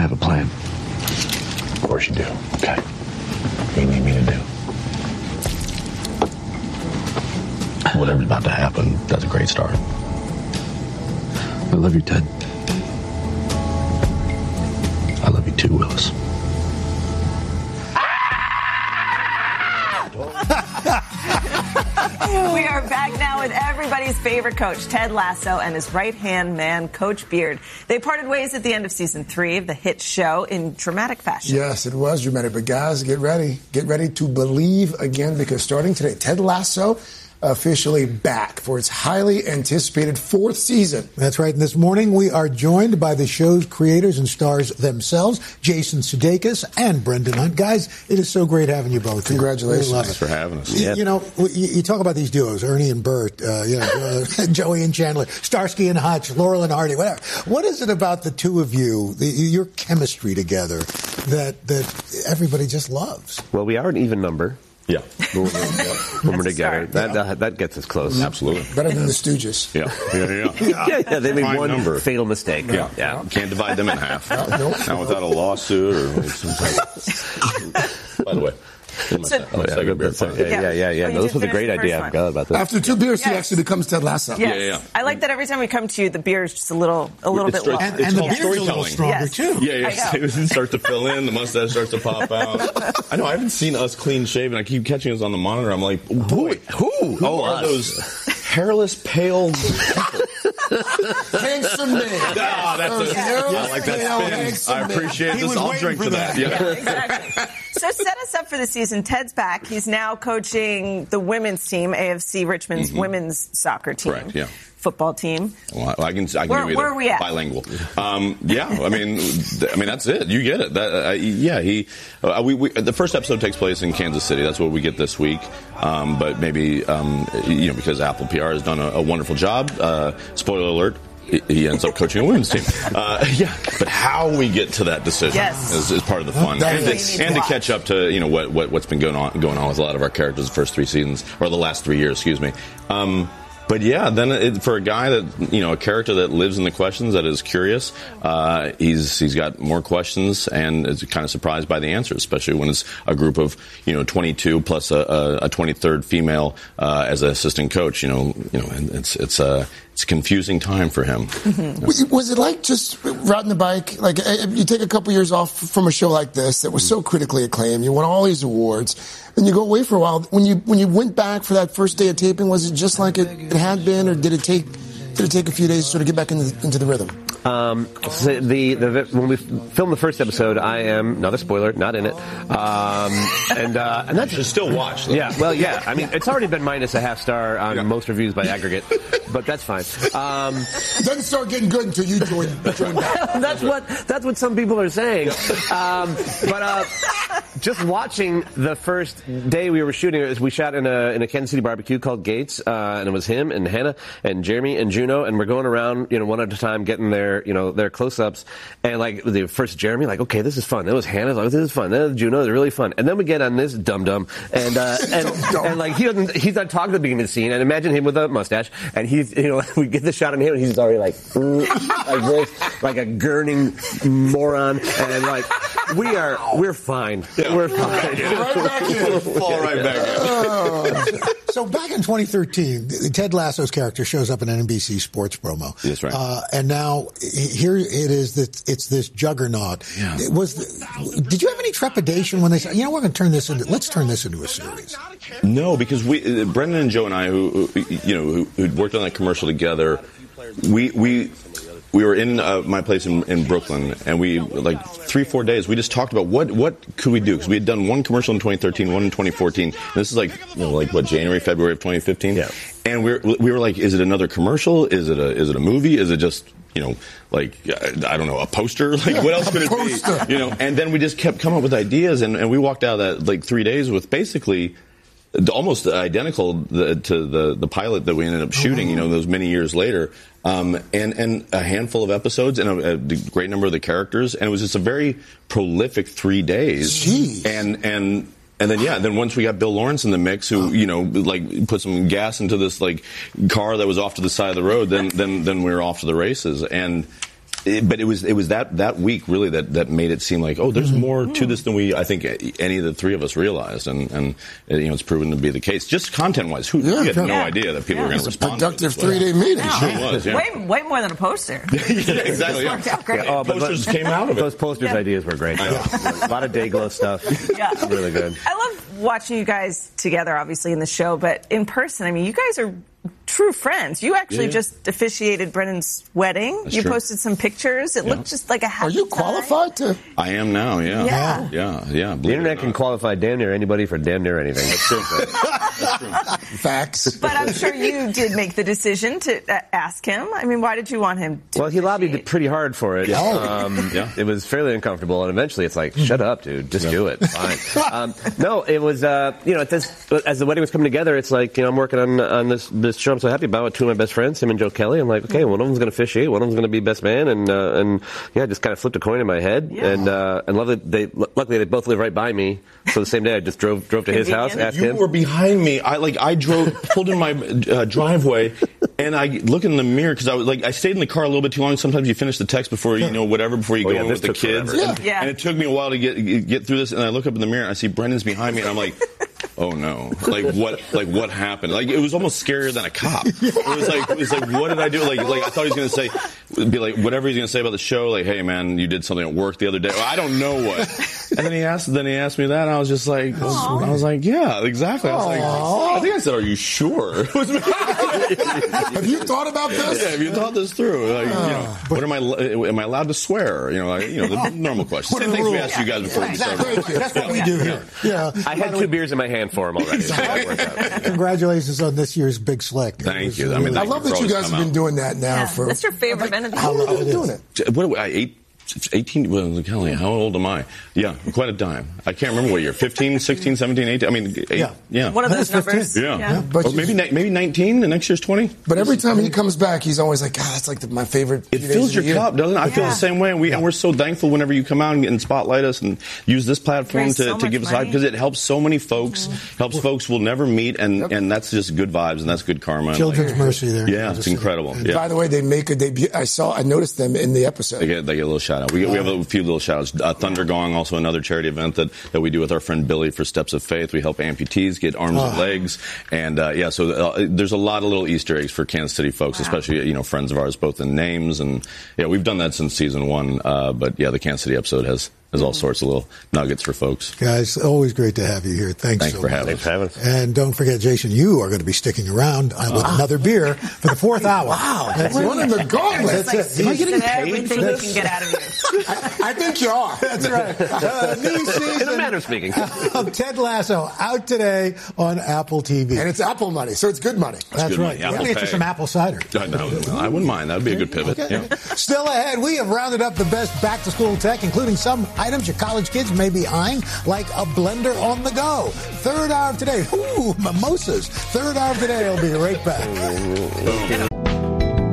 have a plan. Of course you do. Okay. What do you need me to do? Whatever's about to happen, that's a great start. I love you, Ted. I love you too, Willis. We are back now with everybody's favorite coach, Ted Lasso, and his right-hand man, Coach Beard. They parted ways at the end of season 3 of the hit show in dramatic fashion. Yes, it was dramatic. But guys, get ready. Get ready to believe again, because starting today, Ted Lasso officially back for its highly anticipated 4th season. That's right. And this morning we are joined by the show's creators and stars themselves, Jason Sudeikis and Brendan Hunt. Guys, it is so great having you both. Congratulations. Thanks for having us. You know, you talk about these duos, Ernie and Bert, Joey and Chandler, Starsky and Hutch, Laurel and Hardy, whatever. What is it about the two of you, your chemistry together, that everybody just loves? Well, we are an even number. Yeah. When we're together. That gets us close. Absolutely. Better than the Stooges. Yeah. They made Fine one number. fatal mistake. Yeah. Can't divide them in half. Not without a lawsuit or some type of... By the way. Yeah. No, this was a great idea. I forgot about that. After 2 beers, he actually becomes Ted Lasso. Yes. Yeah. I like that every time we come to you, the beer is just a little bit low. And the beer's a little stronger, too. Yeah. It starts to fill in. The mustache starts to pop out. I know. I haven't seen us clean shaven. I keep catching us on the monitor. I'm like, boy, who are those hairless, pale... Handsome man. I like that spin. I appreciate this. I'll drink to that. Yeah, exactly. So set us up for the season. Ted's back. He's now coaching the women's team, AFC Richmond's women's soccer team. Correct, yeah. Football team. Well, I can Where give you are we at? bilingual. I mean that's it. You get it. The first episode takes place in Kansas City. That's what we get this week. But maybe because Apple PR has done a wonderful job. Spoiler alert. He ends up coaching a women's team. But how we get to that decision is part of the fun, and to catch up to what's been going on with a lot of our characters the first 3 seasons, or the last 3 years, excuse me. But yeah, then for a guy that, a character that lives in the questions, that is curious, he's got more questions and is kind of surprised by the answers, especially when it's a group of, 22 plus a 23rd female, as an assistant coach, and it's a confusing time for him. Mm-hmm. Was it like just riding the bike? Like, you take a couple years off from a show like this that was so critically acclaimed, you won all these awards, and you go away for a while. When you went back for that first day of taping, was it just like it had been, or did it take a few days to sort of get back into the rhythm? When we filmed the first episode, I am, not a spoiler, not in it. And that's just still watch. Yeah, well, yeah. I mean, it's already been minus a half star on most reviews by aggregate, but that's fine. It doesn't start getting good until you join back. That's what some people are saying. But just watching the first day we were shooting, we shot in a Kansas City barbecue called Gates, and it was him and Hannah and Jeremy and Juno, and we're going around, one at a time, getting their close-ups, and like the first Jeremy, like, okay, this is fun. Then it was Hannah, like, this is fun. Then it was Juno, it's really fun. And then we get on this dum-dum, and like he's not talking at the beginning of the scene, and imagine him with a mustache, and he's, we get the shot on him, and he's already like this, like a gurning moron, and like, we're fine. Yeah. We're fine. Right back in. Fall right back in. So back in 2013, Ted Lasso's character shows up in an NBC Sports promo. That's right. And now here it is that it's this juggernaut. Yeah. Did you have any trepidation when they said, we're going to let's turn this into a series? No, because Brendan and Joe and I, who worked on that commercial together, we were in my place in Brooklyn, and we, like 3-4 days, we just talked about what could we do, because we had done one commercial in 2013, one in 2014, and this is January, February of 2015, and we were like, is it another commercial? Is it a movie? Is it just I don't know, a poster? Like, what else could it be? And then we just kept coming up with ideas, and we walked out of that 3 days with basically almost identical to the pilot that we ended up shooting, those many years later, and a handful of episodes and a great number of the characters, and it was just a very prolific 3 days. Jeez. And then once we got Bill Lawrence in the mix, who put some gas into this car that was off to the side of the road, then we were off to the races. And But it was that week really that made it seem like, oh, there's more to this than I think any of the three of us realized, and it's proven to be the case. Just content wise, we had no idea that people were going to respond. Productive 3-day meeting. It sure was. Yeah. Way more than a poster. Exactly. Worked out great. Posters came out of it. Those posters ideas were great. A lot of Dayglow stuff. Yeah. Really good. I love watching you guys together, obviously, in the show, but in person, I mean, you guys are true friends. You actually just officiated Brennan's wedding. That's you true. posted some pictures. It looked just like a happy Are you time. qualified to? I am now, yeah. The internet can qualify damn near anybody for damn near anything. That's true. Facts. But I'm sure you did make the decision to ask him. I mean, why did you want him to Well, he lobbied pretty hard for it. It was fairly uncomfortable, and eventually it's like, shut up, dude. Just do it. Fine. No, it was, as the wedding was coming together, it's like, I'm working on this show I'm so happy about with two of my best friends, him and Joe Kelly. I'm like, okay, one of them's going to officiate, one of them's going to be best man, and just kind of flipped a coin in my head. Yeah. And luckily they both live right by me. So the same day I just drove to his house, asked him. You were behind me. I pulled in my driveway, and I look in the mirror because I stayed in the car a little bit too long. Sometimes you finish the text before you before you go in with the kids. And it took me a while to get through this. And I look up in the mirror and I see Brennan's behind me, and I'm like, oh no! What happened? It was almost scarier than a cop. It was like what did I do? I thought he was going to say, be like whatever he's going to say about the show. Like, hey man, you did something at work the other day. Well, I don't know what. And then he asked me that, and I was just like, I was like, yeah, exactly. I was like, I think I said, are you sure? Have you thought about this? Yeah, have you thought this through? What am I allowed to swear? The normal questions. Same things we asked you guys before we started. That's what we do here. Yeah. I had 2 beers in my hand for him already. Congratulations on this year's Big Slick. Thank you. I love that you guys have been doing that now for. That's your favorite event of the How long have you been doing it? What 18, well, Kelly, how old am I? Yeah, quite a dime. I can't remember what year. 15, 16, 17, 18. I mean, 8. Yeah. One of those numbers. Yeah. But or maybe 19, the next year's 20. But every time he comes back, he's always like, God, that's like my favorite. It fills your cup, doesn't it? I feel the same way. And we're so thankful whenever you come out and spotlight us and use this platform to give us hype, because it helps so many folks, helps folks we'll never meet, and that's just good vibes, and that's good karma. Children's Mercy there. Yeah, it's incredible. By the way, they make a debut. I noticed them in the episode. They get a little shout out. We have a few little shout outs. Thunder Gong, also another charity event that we do with our friend Billy for Steps of Faith. We help amputees get arms and legs, and so there's a lot of little Easter eggs for Kansas City folks, especially friends of ours, both in names, and we've done that since season 1. But the Kansas City episode has all sorts of little nuggets for folks. Guys, always great to have you here. Thanks for having us. And don't forget, Jason, you are going to be sticking around with another beer for the 4th hour. Wow, that's running the gauntlet. Am I getting paid? Everything you can get out of you. I think you are. That's right. New season in a manner of speaking of Ted Lasso out today on Apple TV. And it's Apple money, so it's good money. That's right. Let me get you some apple cider. I wouldn't mind. That would be a good pivot. Okay. Yeah. Still ahead, we have rounded up the best back-to-school tech, including some items your college kids may be eyeing, like a blender on the go. Third hour of today. Ooh, mimosas. Third hour of today. I'll be right back.